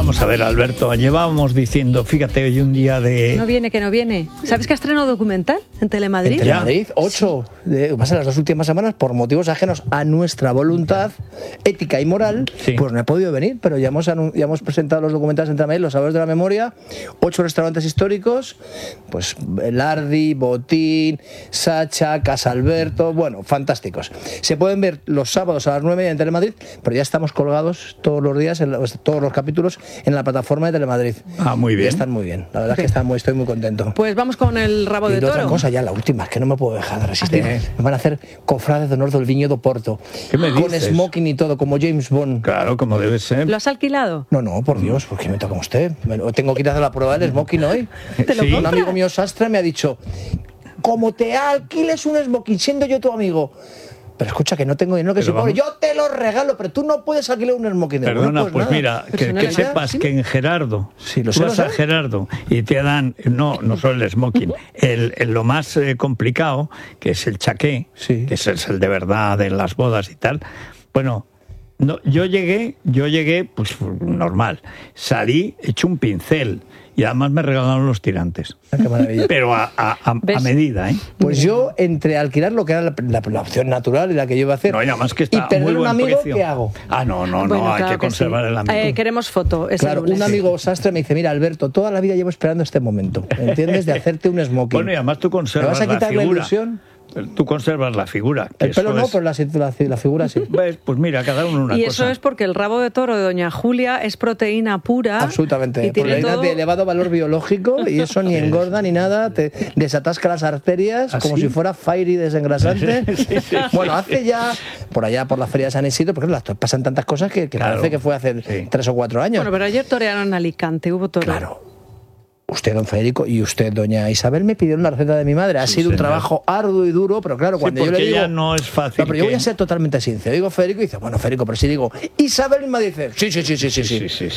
Vamos a ver, Alberto, llevábamos diciendo, fíjate, hoy un día de... No viene, que no viene. ¿Sabes que ha estrenado documental en Telemadrid? En Telemadrid, 8. Pasa las 2 últimas semanas, por motivos ajenos a nuestra voluntad ética y moral, Sí. pues no he podido venir, pero ya hemos presentado los documentales en Telemadrid, los Sabores de la Memoria, 8 restaurantes históricos, pues Lardi, Botín, Sacha, Casa Alberto, bueno, fantásticos. Se pueden ver los sábados a las 9:30 en Telemadrid, pero ya estamos colgados todos los días, todos los capítulos en la plataforma de Telemadrid. Ah, muy bien. Y están muy bien, la verdad es que estoy muy contento. Pues vamos con el rabo Y de de otra toro. cosa, ya la última, es que no me puedo dejar de resistir. Me van a hacer cofrades de honor del Viñedo do Porto. ¿Qué me Con dices? smoking y todo, como James Bond. Claro, como debe ser. ¿Lo has alquilado? No, por Dios, ¿por qué me toca usted? Tengo que ir a hacer la prueba del smoking hoy. ¿Te lo Sí. Un compras? amigo mío sastre me ha dicho, como te alquiles un smoking siendo yo tu amigo. Pero escucha, que no tengo dinero, que Pero soy pobre. vamos- Yo te lo regalo, pero tú no puedes alquilar un smoking. Perdona, Bueno, pues nada. mira, Pero que si no le sepas ¿sí? que en Gerardo, Sí, lo tú sé, vas lo a sé. Gerardo y te dan, no solo el smoking, lo más complicado, que es el chaqué, Sí. que ese es el de verdad de las bodas y tal. Bueno, no, yo llegué, pues normal, salí hecho un pincel y además me regalaron los tirantes. Ah, qué maravilla. Pero a ¿Ves? medida, ¿eh? Pues yo, entre alquilar lo que era la opción natural y la que yo iba a hacer, No, y además que está y a muy perder un buen amigo, precio. ¿qué hago? Ah, no, Bueno, hay claro que conservar sí. el amigo. Queremos foto. ese Claro, lunes. un amigo sastre me dice, mira, Alberto, toda la vida llevo esperando este momento, ¿entiendes? De hacerte un smoking. Bueno, y además tú ¿Me conservas vas a la quitar la figura. ilusión? Tú conservas la figura. que El pelo eso no, es- pero la figura sí. ¿Ves? Pues mira, cada uno una Y cosa. eso es porque el rabo de toro de Doña Julia es proteína pura. Absolutamente. Y tiene Proteína todo... de elevado valor biológico y eso ni engorda ni nada, te desatasca las arterias ¿Ah, como sí? si fuera fiery desengrasante. Sí. Bueno, hace ya, por allá por la feria de San Isidro, porque pasan tantas cosas que Claro. parece que fue hace Sí. 3 o 4 años. Bueno, pero ayer torearon en Alicante, hubo toro. Claro. Usted, don Federico, y usted, doña Isabel, me pidieron la receta de mi madre. Ha sido un señor. trabajo arduo y duro, pero claro, Sí, cuando yo le porque digo... ya no es fácil No, pero yo voy que- a ser totalmente sincero. Digo Federico y dice, bueno, Federico, pero si digo Isabel, me dice, sí. Sí, sí.